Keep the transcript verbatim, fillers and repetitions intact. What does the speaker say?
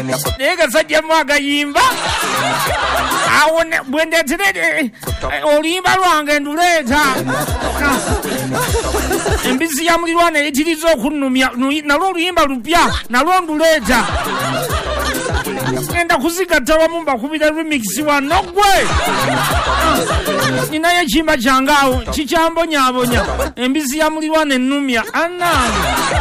Nega sajja mwaga yimba. Awo bwende tere olimba lwange nduleta. Embisi ya mulirwane etirizo okunumya nalo oluyimba lupya nalo nduleta. Ngenda kuzigatta wamu mbakubira remix wano gwe. Ninaye chimba changawo chichambonyabonya embisi ya mulirwane nnumya anange.